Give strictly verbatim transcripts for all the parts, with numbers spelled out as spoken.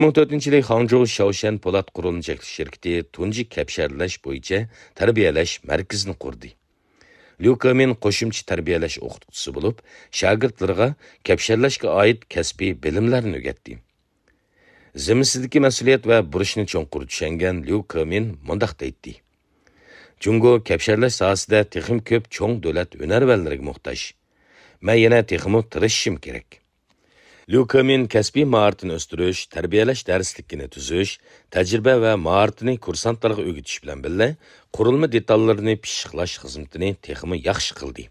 ming to'rtinchi yili Hangzhou Shaoshan Po'lat qurilma cheklash shirkati tunji kapsharlash bo'yicha tarbiyalash markazini qurdi. Liu Kemin qo'shimcha tarbiyalash o'qituvchisi bo'lib, shogirdlarga kapsharlashga oid kasbiy bilimlarni o'rgatdi. Zimmisidagi mas'uliyat va burchni cho'nqur tushungan Liu Kemin mundaq deydi. Jungo kapsharlash sohasida texim ko'p cho'ng davlat hunarvanlariga muhtoj. Men yana texim tirishishim kerak. Liu Kemin kasbiy mahoratini o'stirish, tarbiyalash darslikini tuzish, tajriba va mahoratini kursantlarga o'rgatish bilan birga qurilma detallarini pishiqlash xizmatini texmi yaxshi qildi.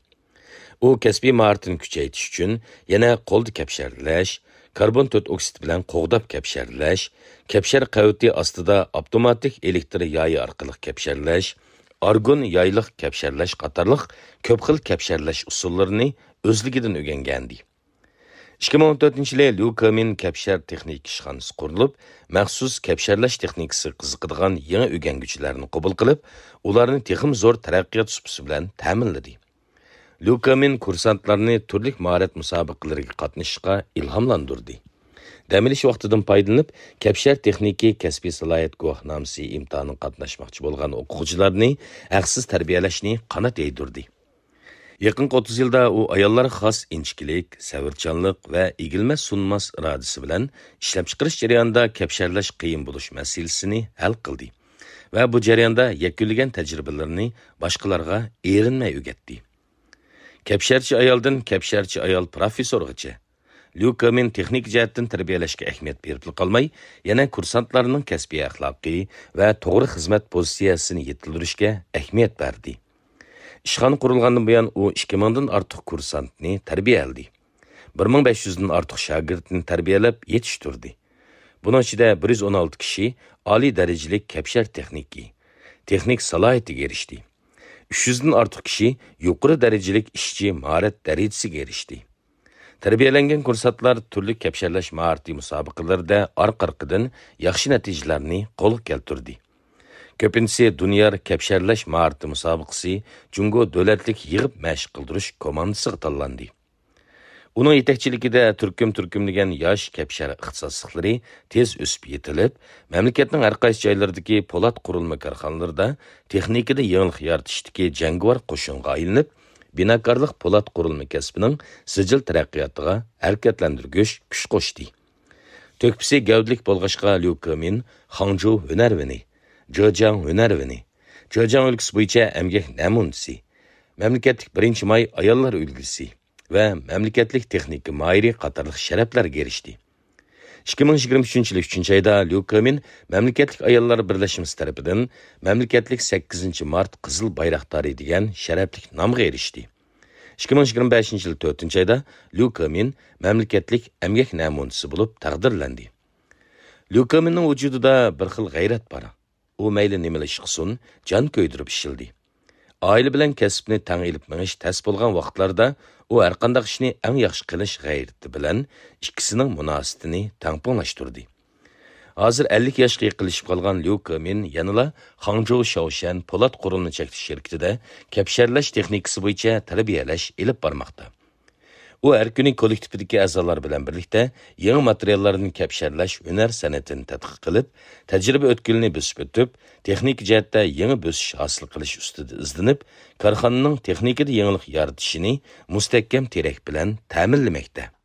U kasbiy mahoratini kuchaytirish uchun yana qo'lda kapsharlash, karbon to'rt oksid bilan qo'g'dab kapsharlash, kapshar qavati ostida avtomatik elektr yoyi orqali kapsharlash, argon yayliq kapsharlash qatorliq ko'p xil kapsharlash usullarini o'zligidan o'rgangandi. ikki ming o'n to'rtinchi yili Liu Kemin kapshar texnik ishxonasi qurilib, maxsus kapsharlash texnikasi qiziqadigan yangi o'rganuvchilarni qabul qilib, ularni texim zo'r taraqqiyot supasi bilan ta'minladi. Liu Kemin kursantlarni turli mahorat musobaqalariga qatnashishga ilhomlantirdi. Dam olish vaqtidan foydalanib, kapshar texniki kasbiy salohiyat guvohnomasi imtihoniga qatnashmoqchi bo'lgan o'quvchilarni haqsiz tarbiyalashni qanot yaydirdi. Yaqin o'ttiz yilda u ayollarga xos inchkilik, savrchanlik va egilmas sunmas irodasi bilan ishlab chiqarish jarayonida kapsharlash qiyin bo'lish masalasini hal qildi va bu jarayonda yakunlagan tajribalarini boshqalarga erinmay o'rgatdi. Kapsharchi ayoldan kapsharchi ayol professorgacha Liu Kemin texnik jihatdan tarbiyalashga ahamiyat berib qolmay, yana kursantlarning kasbiy axloqiy va to'g'ri xizmat pozitsiyasini yetildirishga ahamiyat berdi. Ishxona qurilgandan buyon u ikki mingdan ortiq kursantni tarbiyaladi. bir ming besh yuzdan ortiq shogirdni tarbiyalab yetishtirdi. Buning ichida bir yuz o'n olti kishi oliy darajali kapshar texniki, texnik salohiyatiga erishdi. uch yuzdan ortiq kishi yuqori darajali ishchi mahorat darajasiga erishdi. Tarbiyalangan kursantlar turli kapsharlash mahorati musobaqalarida orqa-orqadan yaxshi natijalarni qo'lga keltirdi. Ko'pincha dunyo kapsharlash mahorati musobaqasi Jungo davlatlik yig'ib mashq qildirish komandasiga tanlandi. Uning yetakchiligida turkum-turkumlagan yosh kapshar ixtisoslari tez o'sib yetilib, mamlakatning har qaysi joylaridagi po'lat qurilma korxonalarida texnikada yangilik yaratishdagi jangovar qo'shinga aylanib, binokorlik po'lat qurilma kasbining sijil taraqqiyotiga harakatlantirgich kuch qo'shdi. To'kpisi gavdlik bo'lg'achqa Liu Kemin Hangzhou hunarvini, Zhejiang hunarvini, Zhejiang o'lkasi bo'yicha emgak namunasi, mamlakatlik birinchi may ayollar ulgisi va mamlakatlik texnika mahiri qatorliq sharaflarga erishdi. ikki ming yigirma uchinchi yil uchinchi oyda Liu Kemin mamlakatlik ayollar birlashmasi tarafidan mamlakatlik sakkizinchi mart qizil bayroqdori degan sharafli nomga erishdi. ikki ming yigirma beshinchi yil to'rtinchi oyda Liu Kemin mamlakatlik emgak namunasi bo'lib taqdirlandi. Liu Keminning vujudida bir xil g'ayrat bor. U mayli nima ish qilsin, jon ko'ydirib ishildi. Oila bilan kasbni tang ilib minish tas bo'lgan vaqtlarda u har qanday ishni eng yaxshi qilish g'ayrati bilan ikkisining munosabatini tangponglashtirdi. Hozir ellik yoshga yaqinlashib qolgan Liu Kemin yanada Hangzhou Shaoshan Po'lat qurilma cheklash shirkatida kapsharlash texnikasi bo'yicha tarbiyalash ilib bormoqda. U har kuni kollektivdagi a'zolar bilan birlikda yangi materiallarni kapsharlash hunar san'atini tadqiq qilib, tajriba o'tkilini bosib o'tib, texnik jihatda yangi bosish hosil qilish ustida izlanib, korxonaning texnikada yangilik yaratishini mustahkam terak bilan ta'minlamoqda.